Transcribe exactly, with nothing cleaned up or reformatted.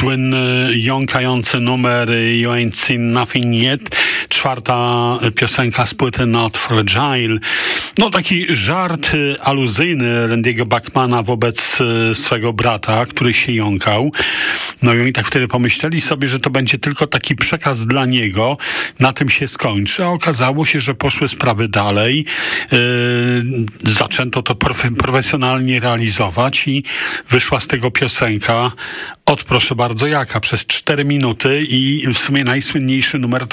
słynny, jąkający numer You Ain't Seen Nothing Yet, czwarta piosenka z płyty Not Fragile. No taki żart aluzyjny Randy'ego Bachmana wobec swego brata, który się jąkał. No i oni tak wtedy pomyśleli sobie, że to będzie tylko taki przekaz dla niego, na tym się skończy, a okazało się, że poszły sprawy dalej. Yy, zaczęto to profe- profesjonalnie realizować i wyszła z tego piosenka od proszę bardzo jaka, przez cztery minuty i w sumie najsłynniejszy numer